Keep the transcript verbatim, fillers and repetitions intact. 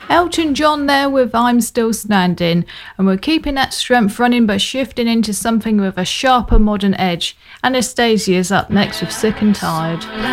Elton John there with I'm Still Standing, and we're keeping that strength running but shifting into something with a sharper modern edge. Anastasia's up next with Sick and Tired.